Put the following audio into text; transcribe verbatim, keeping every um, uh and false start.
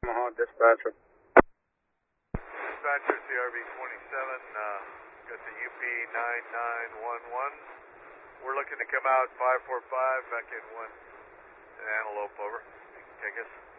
Omaha dispatcher. Dispatcher, C R V twenty-seven, uh, got the U P nine nine one one. We're looking to come out five four five back in one Antelope, over. You can take us.